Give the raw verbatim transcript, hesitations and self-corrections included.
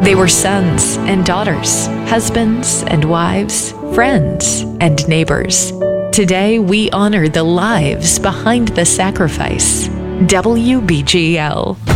They were sons and daughters, husbands and wives, friends and neighbors. Today, we honor the lives behind the sacrifice. W B G L.